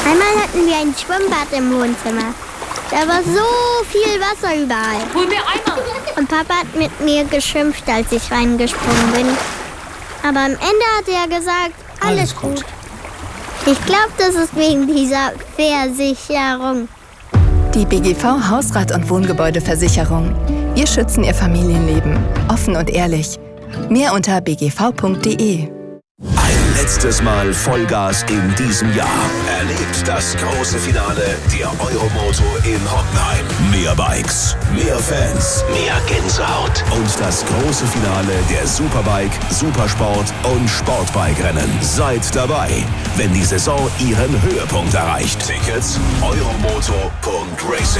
Einmal hatten wir ein Schwimmbad im Wohnzimmer. Da war so viel Wasser überall. Hol mir Eimer. Und Papa hat mit mir geschimpft, als ich reingesprungen bin. Aber am Ende hat er gesagt, alles gut. Ich glaube, das ist wegen dieser Versicherung. Die BGV Hausrat- und Wohngebäudeversicherung. Wir schützen Ihr Familienleben. Offen und ehrlich. Mehr unter bgv.de. Ein letztes Mal Vollgas in diesem Jahr. Erlebt das große Finale der Euromoto in Hockenheim. Mehr Bikes, mehr Fans, mehr Gänsehaut. Und das große Finale der Superbike, Supersport und Sportbike-Rennen. Seid dabei, wenn die Saison ihren Höhepunkt erreicht. Tickets euromoto.racing.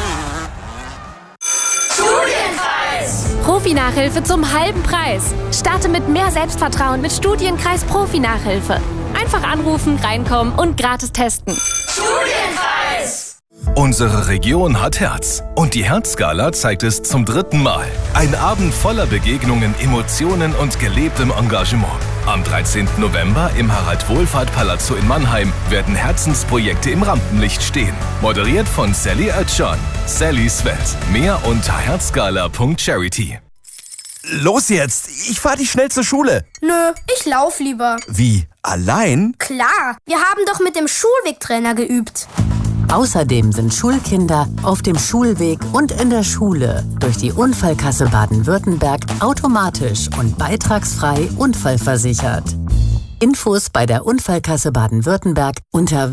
Profi-Nachhilfe zum halben Preis. Starte mit mehr Selbstvertrauen mit Studienkreis Profi-Nachhilfe. Einfach anrufen, reinkommen und gratis testen. Studienkreis! Unsere Region hat Herz. Und die Herzgala zeigt es zum 3. Mal. Ein Abend voller Begegnungen, Emotionen und gelebtem Engagement. Am 13. November im Harald-Wohlfahrt-Palazzo in Mannheim werden Herzensprojekte im Rampenlicht stehen. Moderiert von Sally Oetschan. Sallys Welt. Mehr unter herzgala.charity. Los jetzt! Ich fahr dich schnell zur Schule. Nö, ich lauf lieber. Wie? Allein? Klar, wir haben doch mit dem Schulwegtrainer geübt. Außerdem sind Schulkinder auf dem Schulweg und in der Schule durch die Unfallkasse Baden-Württemberg automatisch und beitragsfrei unfallversichert. Infos bei der Unfallkasse Baden-Württemberg unter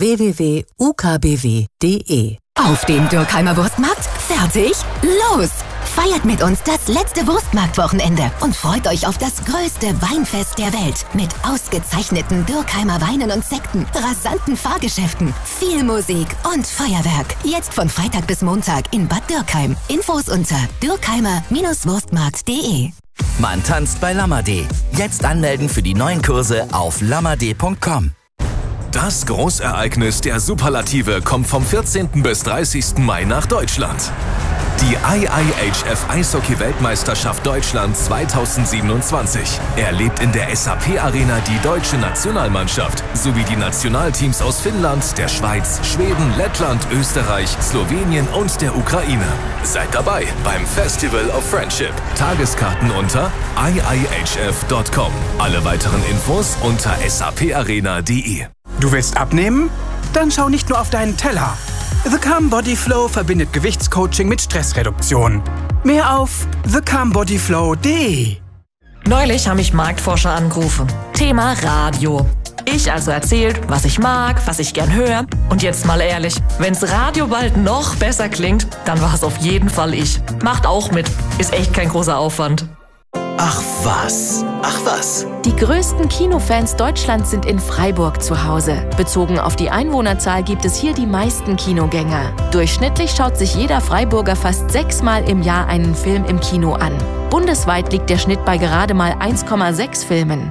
www.ukbw.de. Auf dem Dürkheimer Wurstmarkt? Fertig? Los! Feiert mit uns das letzte Wurstmarktwochenende und freut euch auf das größte Weinfest der Welt mit ausgezeichneten Dürkheimer Weinen und Sekten, rasanten Fahrgeschäften, viel Musik und Feuerwerk. Jetzt von Freitag bis Montag in Bad Dürkheim. Infos unter dürkheimer-wurstmarkt.de. Man tanzt bei Lamade. Jetzt anmelden für die neuen Kurse auf lamade.com. Das Großereignis der Superlative kommt vom 14. bis 30. Mai nach Deutschland. Die IIHF Eishockey-Weltmeisterschaft Deutschland 2027 erlebt in der SAP Arena die deutsche Nationalmannschaft sowie die Nationalteams aus Finnland, der Schweiz, Schweden, Lettland, Österreich, Slowenien und der Ukraine. Seid dabei beim Festival of Friendship. Tageskarten unter iihf.com. Alle weiteren Infos unter saparena.de. Du willst abnehmen? Dann schau nicht nur auf deinen Teller. The Calm Body Flow verbindet Gewichtscoaching mit Stressreduktion. Mehr auf thecalmbodyflow.de. Neulich haben mich Marktforscher angerufen. Thema Radio. Ich also erzählt, was ich mag, was ich gern höre. Und jetzt mal ehrlich, wenn's Radio bald noch besser klingt, dann war es auf jeden Fall ich. Macht auch mit. Ist echt kein großer Aufwand. Ach was, ach was. Die größten Kinofans Deutschlands sind in Freiburg zu Hause. Bezogen auf die Einwohnerzahl gibt es hier die meisten Kinogänger. Durchschnittlich schaut sich jeder Freiburger fast 6-mal im Jahr einen Film im Kino an. Bundesweit liegt der Schnitt bei gerade mal 1,6 Filmen.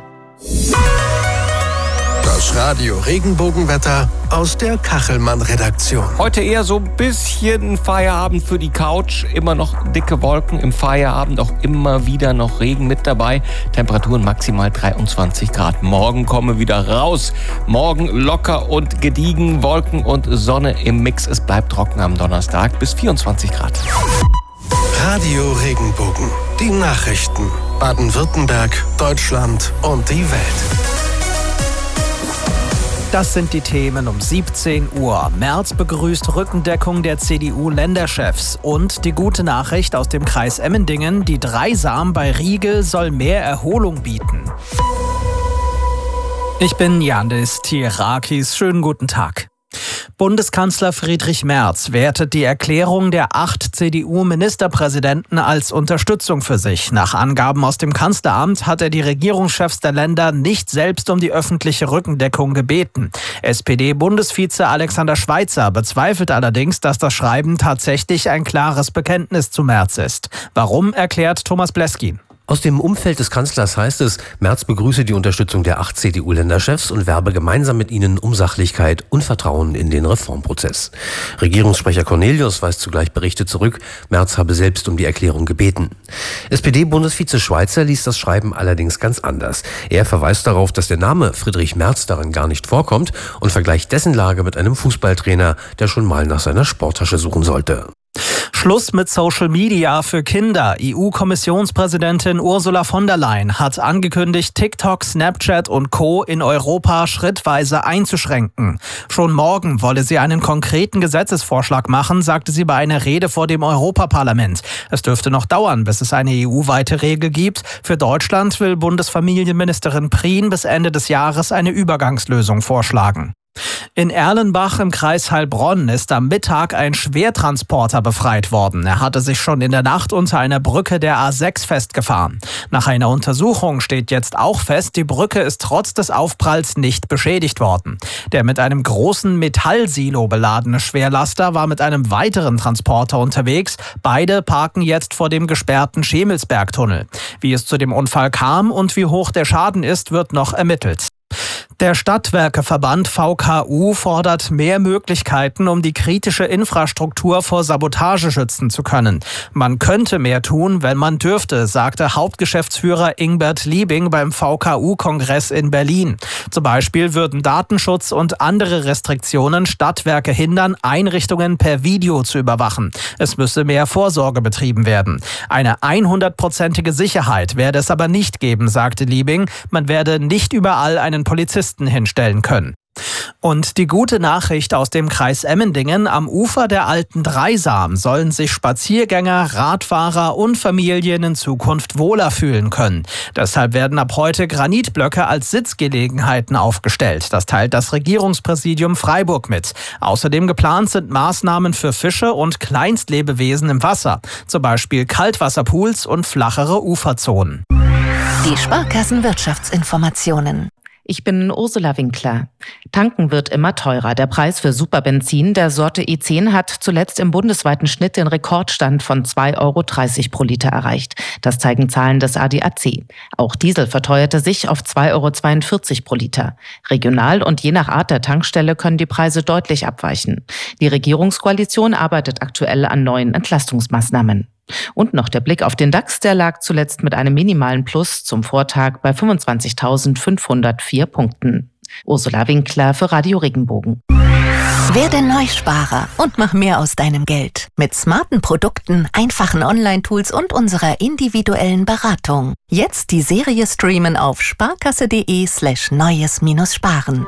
Das Radio Regenbogenwetter aus der Kachelmann-Redaktion. Heute eher so ein bisschen Feierabend für die Couch. Immer noch dicke Wolken im Feierabend, auch immer wieder noch Regen mit dabei. Temperaturen maximal 23 Grad. Morgen komme wieder raus. Morgen locker und gediegen, Wolken und Sonne im Mix. Es bleibt trocken am Donnerstag bis 24 Grad. Radio Regenbogen. Die Nachrichten. Baden-Württemberg, Deutschland und die Welt. Das sind die Themen um 17 Uhr. Merz begrüßt Rückendeckung der CDU-Länderchefs. Und die gute Nachricht aus dem Kreis Emmendingen, die Dreisam bei Riegel soll mehr Erholung bieten. Ich bin Yandis Tirakis. Schönen guten Tag. Bundeskanzler Friedrich Merz wertet die Erklärung der 8 CDU-Ministerpräsidenten als Unterstützung für sich. Nach Angaben aus dem Kanzleramt hat er die Regierungschefs der Länder nicht selbst um die öffentliche Rückendeckung gebeten. SPD-Bundesvize Alexander Schweitzer bezweifelt allerdings, dass das Schreiben tatsächlich ein klares Bekenntnis zu Merz ist. Warum, erklärt Thomas Bleskin. Aus dem Umfeld des Kanzlers heißt es, Merz begrüße die Unterstützung der 8 CDU-Länderchefs und werbe gemeinsam mit ihnen um Sachlichkeit und Vertrauen in den Reformprozess. Regierungssprecher Cornelius weist zugleich Berichte zurück, Merz habe selbst um die Erklärung gebeten. SPD-Bundesvize Schweizer liest das Schreiben allerdings ganz anders. Er verweist darauf, dass der Name Friedrich Merz darin gar nicht vorkommt und vergleicht dessen Lage mit einem Fußballtrainer, der schon mal nach seiner Sporttasche suchen sollte. Schluss mit Social Media für Kinder. EU-Kommissionspräsidentin Ursula von der Leyen hat angekündigt, TikTok, Snapchat und Co. in Europa schrittweise einzuschränken. Schon morgen wolle sie einen konkreten Gesetzesvorschlag machen, sagte sie bei einer Rede vor dem Europaparlament. Es dürfte noch dauern, bis es eine EU-weite Regel gibt. Für Deutschland will Bundesfamilienministerin Prien bis Ende des Jahres eine Übergangslösung vorschlagen. In Erlenbach im Kreis Heilbronn ist am Mittag ein Schwertransporter befreit worden. Er hatte sich schon in der Nacht unter einer Brücke der A6 festgefahren. Nach einer Untersuchung steht jetzt auch fest, die Brücke ist trotz des Aufpralls nicht beschädigt worden. Der mit einem großen Metallsilo beladene Schwerlaster war mit einem weiteren Transporter unterwegs. Beide parken jetzt vor dem gesperrten Schemelsbergtunnel. Wie es zu dem Unfall kam und wie hoch der Schaden ist, wird noch ermittelt. Der Stadtwerkeverband VKU fordert mehr Möglichkeiten, um die kritische Infrastruktur vor Sabotage schützen zu können. Man könnte mehr tun, wenn man dürfte, sagte Hauptgeschäftsführer Ingbert Liebing beim VKU-Kongress in Berlin. Zum Beispiel würden Datenschutz und andere Restriktionen Stadtwerke hindern, Einrichtungen per Video zu überwachen. Es müsse mehr Vorsorge betrieben werden. Eine 100%ige Sicherheit werde es aber nicht geben, sagte Liebing. Man werde nicht überall einen Polizisten hinstellen können. Und die gute Nachricht aus dem Kreis Emmendingen: Am Ufer der Alten Dreisam sollen sich Spaziergänger, Radfahrer und Familien in Zukunft wohler fühlen können. Deshalb werden ab heute Granitblöcke als Sitzgelegenheiten aufgestellt. Das teilt das Regierungspräsidium Freiburg mit. Außerdem geplant sind Maßnahmen für Fische und Kleinstlebewesen im Wasser. Zum Beispiel Kaltwasserpools und flachere Uferzonen. Die Sparkassenwirtschaftsinformationen. Ich bin Ursula Winkler. Tanken wird immer teurer. Der Preis für Superbenzin der Sorte E10 hat zuletzt im bundesweiten Schnitt den Rekordstand von 2,30 Euro pro Liter erreicht. Das zeigen Zahlen des ADAC. Auch Diesel verteuerte sich auf 2,42 Euro pro Liter. Regional und je nach Art der Tankstelle können die Preise deutlich abweichen. Die Regierungskoalition arbeitet aktuell an neuen Entlastungsmaßnahmen. Und noch der Blick auf den DAX, der lag zuletzt mit einem minimalen Plus zum Vortag bei 25.504 Punkten. Ursula Winkler für Radio Regenbogen. Werde Neusparer und mach mehr aus deinem Geld. Mit smarten Produkten, einfachen Online-Tools und unserer individuellen Beratung. Jetzt die Serie streamen auf sparkasse.de/neues-sparen.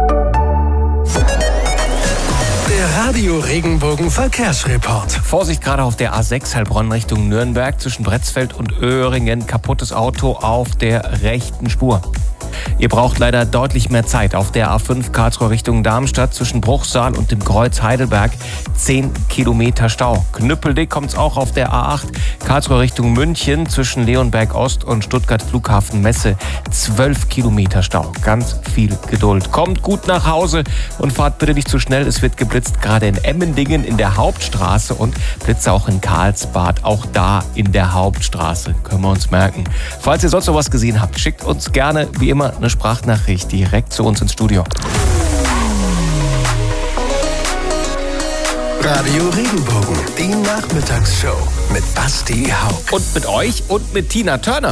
Der Radio Regenbogen Verkehrsreport. Vorsicht gerade auf der A6 Heilbronn Richtung Nürnberg zwischen Bretzfeld und Öhringen. Kaputtes Auto auf der rechten Spur. Ihr braucht leider deutlich mehr Zeit. Auf der A5 Karlsruhe Richtung Darmstadt zwischen Bruchsal und dem Kreuz Heidelberg 10 Kilometer Stau. Knüppeldick kommt's auch auf der A8 Karlsruhe Richtung München zwischen Leonberg Ost und Stuttgart Flughafen Messe 12 Kilometer Stau. Ganz viel Geduld. Kommt gut nach Hause und fahrt bitte nicht zu schnell. Es wird geblitzt, gerade in Emmendingen in der Hauptstraße und Blitze auch in Karlsbad, auch da in der Hauptstraße. Können wir uns merken. Falls ihr sonst noch was gesehen habt, schickt uns gerne wie immer eine Sprachnachricht direkt zu uns ins Studio. Radio Regenbogen, die Nachmittagsshow mit Basti Hauck. Und mit euch und mit Tina Turner.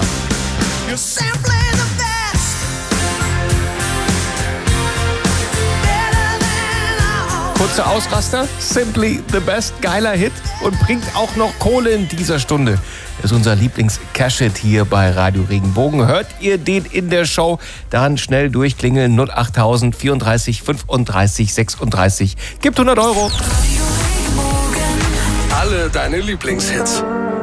Kurzer Ausraster, Simply the Best, geiler Hit und bringt auch noch Kohle in dieser Stunde. Das ist unser Lieblings-Cash-Hit hier bei Radio Regenbogen. Hört ihr den in der Show? Dann schnell durchklingeln 08000 34 35 36. Gibt 100 Euro. Alle deine Lieblingshits.